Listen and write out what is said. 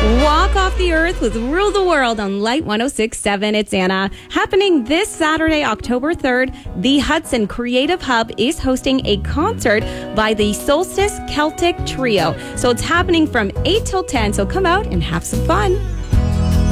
Walk Off the Earth with Rule the World on Light 106.7. It's Anna. Happening this Saturday, October 3rd, the Hudson Creative Hub is hosting a concert by the Solstice Celtic Trio. So it's happening from 8 till 10, so come out and have some fun.